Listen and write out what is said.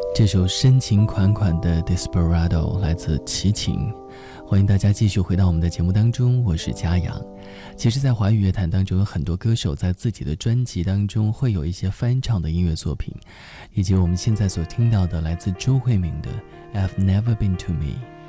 这首深情款款的 Desperado 来自齐秦。欢迎大家继续回到我们的节目当中，我是嘉阳。其实在华语乐坛当中，有很多歌手在自己的专辑当中会有一些翻唱的音乐作品，以及我们现在所听到的来自周慧敏的 I've Never Been To Me。